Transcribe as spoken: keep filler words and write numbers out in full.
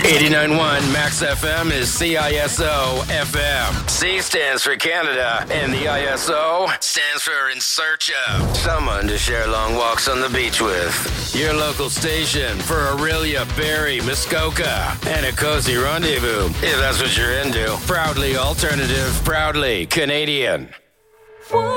eighty-nine point one Max F M is C I S O F M. C stands for Canada, and the I S O stands for In Search of. Someone to share long walks on the beach with. Your local station for Aurelia, Barrie, Muskoka, and a cozy rendezvous, if that's what you're into. Proudly alternative, proudly Canadian.